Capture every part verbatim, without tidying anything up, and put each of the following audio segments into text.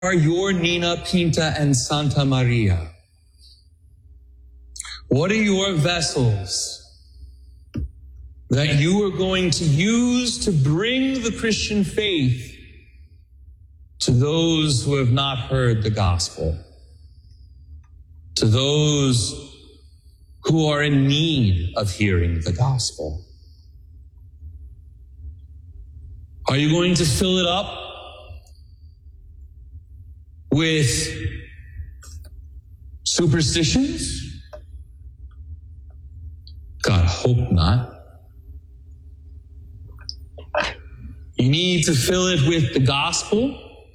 are your Nina, Pinta, and Santa Maria? What are your vessels that you are going to use to bring the Christian faith to those who have not heard the gospel, to those who are in need of hearing the gospel? Are you going to fill it up with superstitions? God, hope not. You need to fill it with the gospel.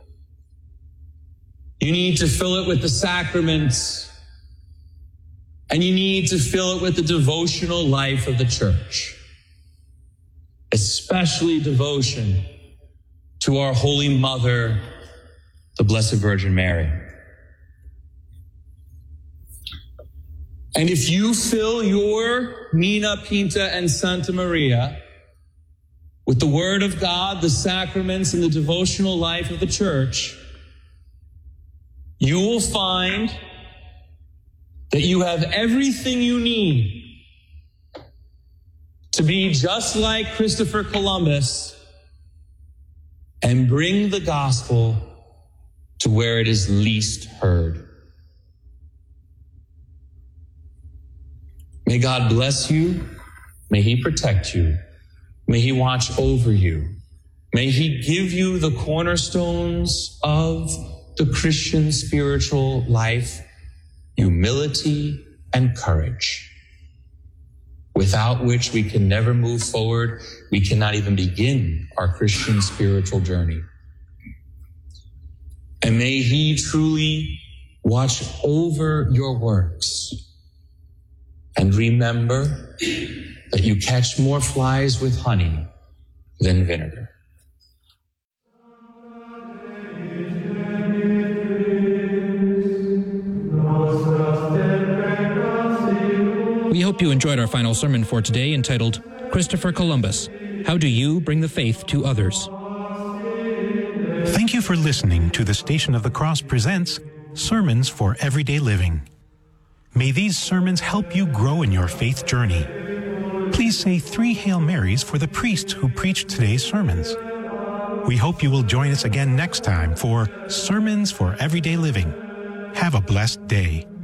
You need to fill it with the sacraments. And you need to fill it with the devotional life of the church, especially devotion to our Holy Mother, the Blessed Virgin Mary. And if you fill your Nina, Pinta, and Santa Maria with the Word of God, the sacraments, and the devotional life of the church, you will find that you have everything you need to be just like Christopher Columbus and bring the gospel to where it is least heard. May God bless you. May He protect you. May He watch over you. May He give you the cornerstones of the Christian spiritual life, humility and courage, without which we can never move forward. We cannot even begin our Christian spiritual journey. And may He truly watch over your works. And remember that you catch more flies with honey than vinegar. We hope you enjoyed our final sermon for today, entitled Christopher Columbus, How Do You Bring the Faith to Others? Thank you for listening to the Station of the Cross presents Sermons for Everyday Living. May these sermons help you grow in your faith journey. Please say three Hail Marys for the priest who preached today's sermons. We hope you will join us again next time for Sermons for Everyday Living. Have a blessed day.